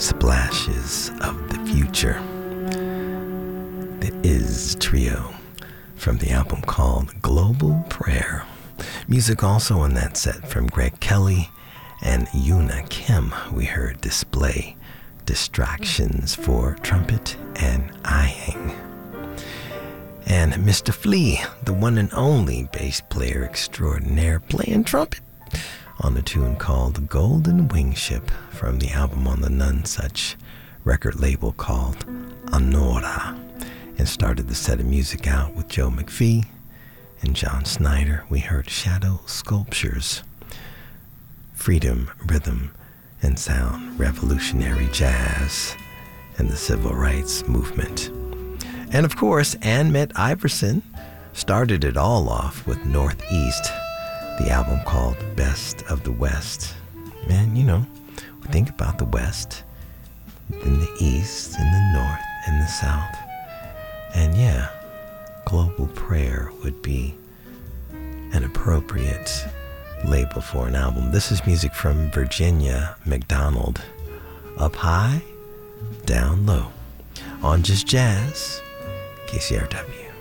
Splashes of the Future. The Is Trio from the album called Global Prayer. Music also in that set from Greg Kelly and Yuna Kim. We heard Display, Distractions for trumpet and Aheng. And Mr. Flea, the one and only bass player extraordinaire, playing trumpet on a tune called Golden Wingship from the album on the Nonesuch record label called Anora. And started the set of music out with Joe McPhee and John Snyder. We heard Shadow Sculptures, Freedom, Rhythm, and Sound, Revolutionary Jazz, and the Civil Rights Movement. And of course, Annette Iverson started it all off with Northeast, the album called Best of the West. And you know, we think about the West, then the East, and the North, and the South. And yeah, Global Prayer would be an appropriate label for an album. This is music from Virginia McDonald. Up high, down low. On Just Jazz, KCRW.